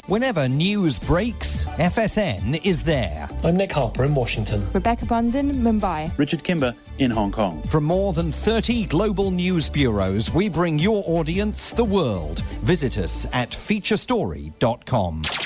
Whenever news breaks, FSN is there. I'm Nick Harper in Washington. Rebecca Bunden, Mumbai. Richard Kimber in Hong Kong. From more than 30 global news bureaus, we bring your audience the world. Visit us at featurestory.com.